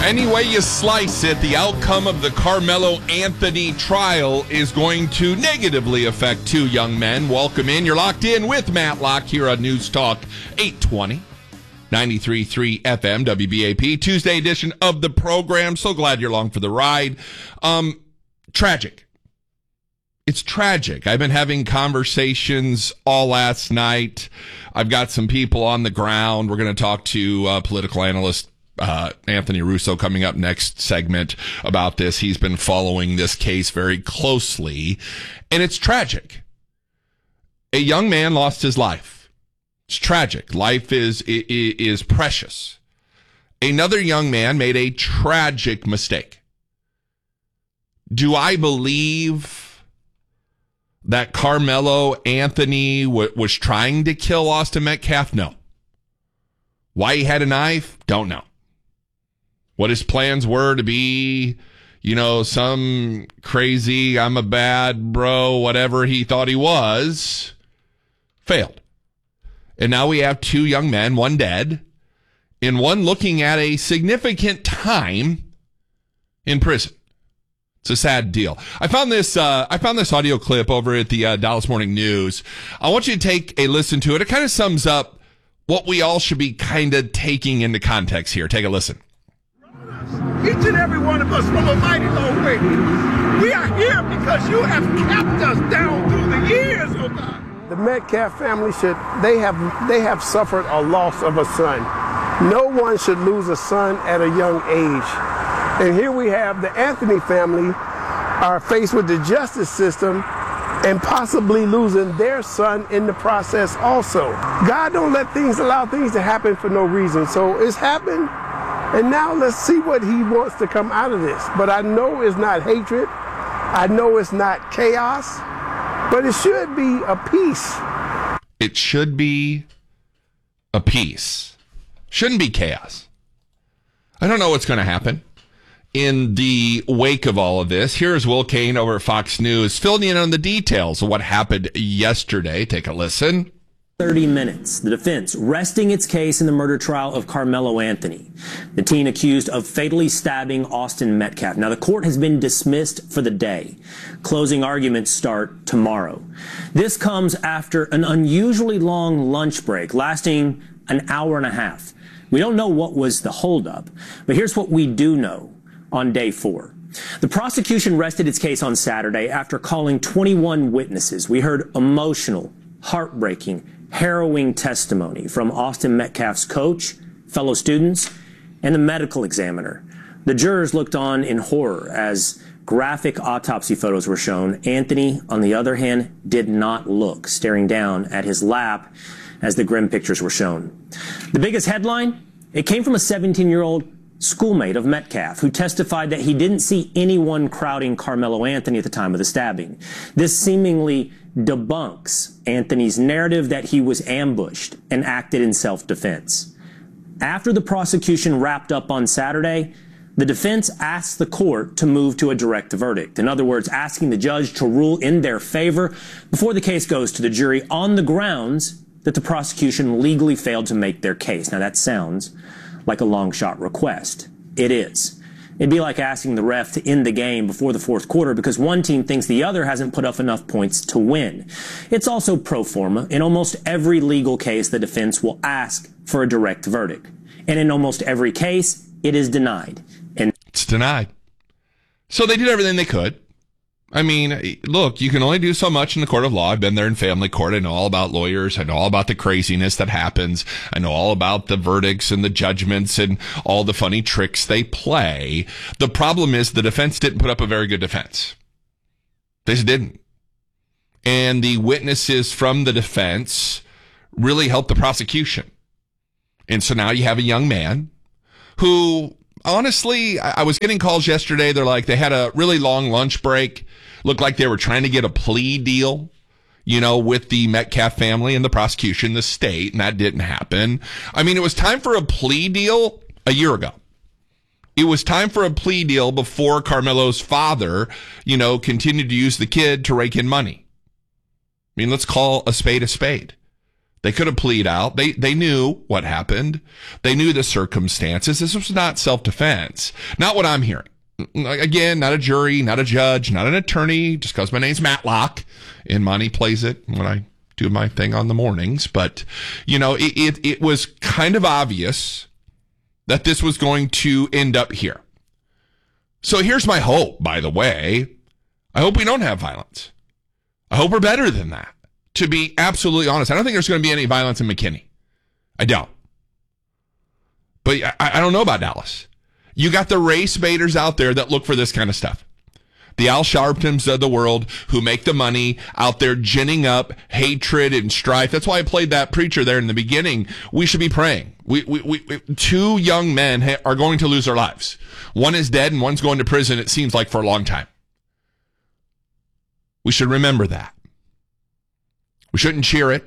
Any way you slice it, the outcome of the Carmelo Anthony trial is going to negatively affect two young men. Welcome in. You're locked in with Matt Locke here on News Talk 820, 93.3 FM, WBAP, Tuesday edition of the program. So glad you're along for the ride. Tragic. It's tragic. I've been having conversations all last night. I've got some people on the ground. We're going to talk to political analyst Anthony Russo coming up next segment about this. He's been following this case very closely, and it's tragic. A young man lost his life. It's tragic. Life is precious. Another young man made a tragic mistake. Do I believe that Carmelo Anthony was trying to kill Austin Metcalf? No. Why he had a knife? Don't know. What his plans were to be, some crazy, I'm a bad bro, whatever he thought he was, failed. And now we have two young men, one dead, and one looking at a significant time in prison. It's a sad deal. I found this audio clip over at the Dallas Morning News. I want you to take a listen to it. It kind of sums up what we all should be kind of taking into context here. Take a listen. Each and every one of us from a mighty long way. We are here because you have kept us down through the years, oh God. The Metcalf family they have suffered a loss of a son. No one should lose a son at a young age. And here we have the Anthony family are faced with the justice system and possibly losing their son in the process also. God don't allow things to happen for no reason. So it's happened. And now let's see what he wants to come out of this. But I know it's not hatred. I know it's not chaos. But it should be a peace. It should be a peace. Shouldn't be chaos. I don't know what's going to happen in the wake of all of this. Here's Will Cain over at Fox News filling in on the details of what happened yesterday. Take a listen. 30 minutes, the defense resting its case in the murder trial of Carmelo Anthony, the teen accused of fatally stabbing Austin Metcalf. Now, the court has been dismissed for the day. Closing arguments start tomorrow. This comes after an unusually long lunch break lasting an hour and a half. We don't know what was the holdup, but here's what we do know on day 4. The prosecution rested its case on Saturday after calling 21 witnesses. We heard emotional, heartbreaking, harrowing testimony from Austin Metcalf's coach, fellow students, and the medical examiner. The jurors looked on in horror as graphic autopsy photos were shown. Anthony, on the other hand, did not look, staring down at his lap as the grim pictures were shown. The biggest headline? It came from a 17-year-old schoolmate of Metcalf who testified that he didn't see anyone crowding Carmelo Anthony at the time of the stabbing. This seemingly debunks Anthony's narrative that he was ambushed and acted in self-defense. After the prosecution wrapped up on Saturday, the defense asked the court to move to a direct verdict. In other words, asking the judge to rule in their favor before the case goes to the jury on the grounds that the prosecution legally failed to make their case. Now, that sounds like a long shot request. It is. It'd be like asking the ref to end the game before the fourth quarter because one team thinks the other hasn't put up enough points to win. It's also pro forma. In almost every legal case, the defense will ask for a direct verdict. And in almost every case, it is denied. And it's denied. So they did everything they could. I mean, look, you can only do so much in the court of law. I've been there in family court. I know all about lawyers. I know all about the craziness that happens. I know all about the verdicts and the judgments and all the funny tricks they play. The problem is the defense didn't put up a very good defense. They just didn't. And the witnesses from the defense really helped the prosecution. And so now you have a young man who, honestly, I was getting calls yesterday. They're like, they had a really long lunch break. Looked like they were trying to get a plea deal, with the Metcalf family and the prosecution, the state, and that didn't happen. I mean, it was time for a plea deal a year ago. It was time for a plea deal before Carmelo's father, continued to use the kid to rake in money. I mean, let's call a spade a spade. They could have pleaded out. They knew what happened. They knew the circumstances. This was not self-defense. Not what I'm hearing. Again, not a jury, not a judge, not an attorney, just because my name's Matlock and Monty plays it when I do my thing on the mornings. But, it was kind of obvious that this was going to end up here. So here's my hope, by the way. I hope we don't have violence. I hope we're better than that. To be absolutely honest, I don't think there's going to be any violence in McKinney. I don't. But I don't know about Dallas. You got the race baiters out there that look for this kind of stuff. The Al Sharptons of the world who make the money out there ginning up hatred and strife. That's why I played that preacher there in the beginning. We should be praying. We 2 young men are going to lose their lives. One is dead and one's going to prison, it seems like, for a long time. We should remember that. We shouldn't cheer it.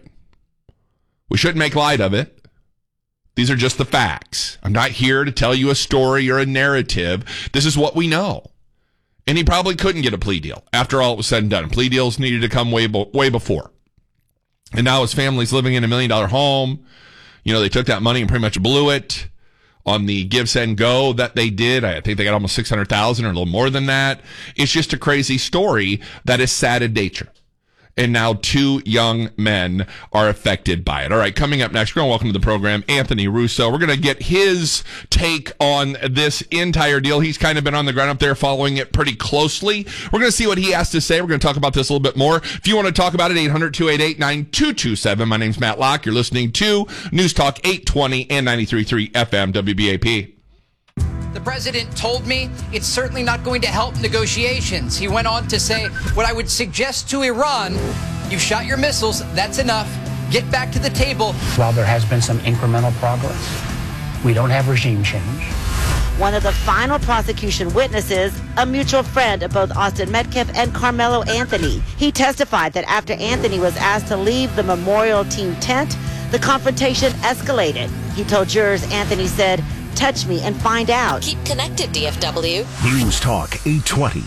We shouldn't make light of it. These are just the facts. I'm not here to tell you a story or a narrative. This is what we know. And he probably couldn't get a plea deal after all it was said and done. Plea deals needed to come way before. And now his family's living in $1 million home. They took that money and pretty much blew it on the give, send, go that they did. I think they got almost $600,000 or a little more than that. It's just a crazy story that is sad in nature. And now 2 young men are affected by it. All right, coming up next, we're going to welcome to the program Anthony Russo. We're going to get his take on this entire deal. He's kind of been on the ground up there following it pretty closely. We're going to see what he has to say. We're going to talk about this a little bit more. If you want to talk about it, 800-288-9227. My name's Matt Locke. You're listening to News Talk 820 and 93.3 FM WBAP. The president told me it's certainly not going to help negotiations. He went on to say, what I would suggest to Iran, you shot your missiles, that's enough. Get back to the table. While there has been some incremental progress, we don't have regime change. One of the final prosecution witnesses, a mutual friend of both Austin Metcalf and Carmelo Anthony. He testified that after Anthony was asked to leave the memorial team tent, the confrontation escalated. He told jurors Anthony said, "Touch me and find out." Keep connected, DFW. News Talk 820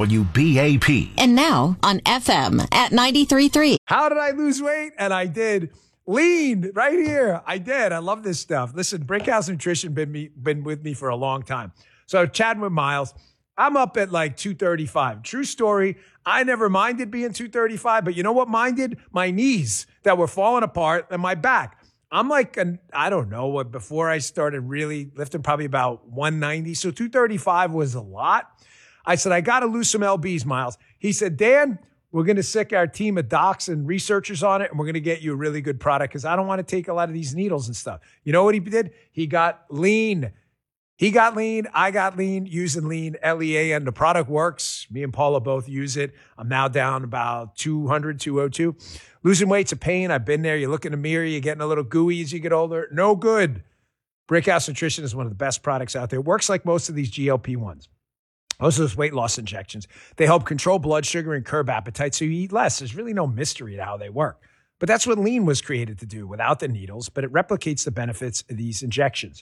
WBAP. And now on FM at 93.3. How did I lose weight? And I did. Lean right here. I did. I love this stuff. Listen, Brickhouse Nutrition been with me for a long time. So chatting with Miles, I'm up at like 235. True story. I never minded being 235, but you know what minded? My knees that were falling apart and my back. I'm like, I don't know what, before I started really lifting, probably about 190. So 235 was a lot. I said, I got to lose some LBs, Miles. He said, Dan, we're going to sick our team of docs and researchers on it, and we're going to get you a really good product because I don't want to take a lot of these needles and stuff. You know what he did? He got lean. He got lean. I got lean using lean, LEAN. The product works. Me and Paula both use it. I'm now down about 200, 202. Losing weight's a pain. I've been there. You look in the mirror, you're getting a little gooey as you get older. No good. Brickhouse Nutrition is one of the best products out there. It works like most of these GLP-1s. Most of those weight loss injections. They help control blood sugar and curb appetite so you eat less. There's really no mystery to how they work. But that's what lean was created to do without the needles, but it replicates the benefits of these injections.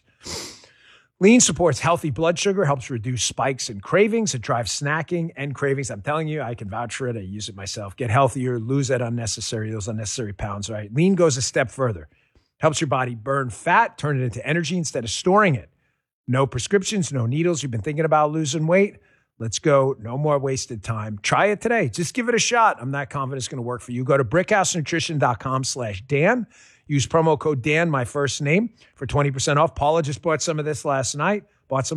Lean supports healthy blood sugar, helps reduce spikes and cravings. It drives snacking and cravings. I'm telling you, I can vouch for it. I use it myself. Get healthier, lose those unnecessary pounds, right? Lean goes a step further. Helps your body burn fat, turn it into energy instead of storing it. No prescriptions, no needles. You've been thinking about losing weight? Let's go. No more wasted time. Try it today. Just give it a shot. I'm not confident it's going to work for you. Go to brickhousenutrition.com/Dan. Use promo code Dan, my first name, for 20% off. Paula just bought some of this last night.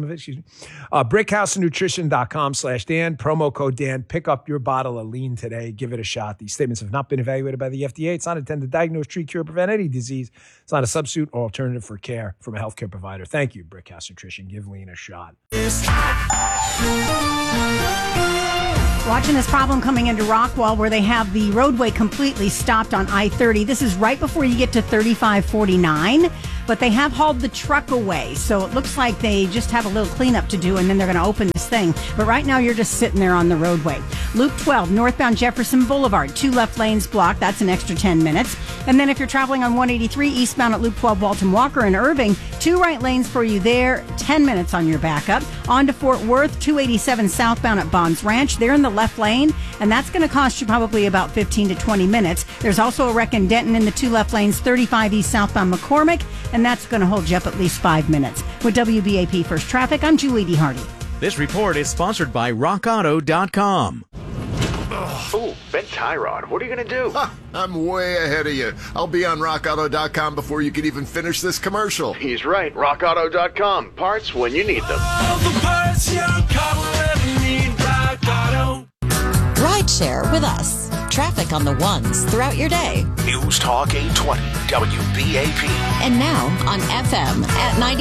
Brickhousenutrition.com/Dan. Promo code Dan. Pick up your bottle of lean today. Give it a shot. These statements have not been evaluated by the FDA. It's not intended to diagnose, treat, cure, prevent any disease. It's not a substitute or alternative for care from a healthcare provider. Thank you, Brickhouse Nutrition. Give lean a shot. Watching this problem coming into Rockwall where they have the roadway completely stopped on I-30. This is right before you get to 3549, but they have hauled the truck away. So it looks like they just have a little cleanup to do, and then they're going to open this thing. But right now, you're just sitting there on the roadway. Loop 12, northbound Jefferson Boulevard, 2 left lanes blocked. That's an extra 10 minutes. And then if you're traveling on 183 eastbound at Loop 12, Walton Walker and Irving, 2 2 right lanes for you there, 10 minutes on your backup. On to Fort Worth, 287 southbound at Bonds Ranch. They're in the left lane, and that's going to cost you probably about 15 to 20 minutes. There's also a wreck in Denton in the 2 left lanes, 35 east southbound McCormick, and that's going to hold you up at least 5 minutes. With WBAP First Traffic, I'm Julie D. Hardy. This report is sponsored by RockAuto.com. Ooh, bent tie rod. What are you going to do? I'm way ahead of you. I'll be on RockAuto.com before you can even finish this commercial. He's right. RockAuto.com. Parts when you need them. All the parts your car will ever need. Rock Auto. Ride share with us. Traffic on the ones throughout your day. News Talk 820 WBAP. And now on FM at 90.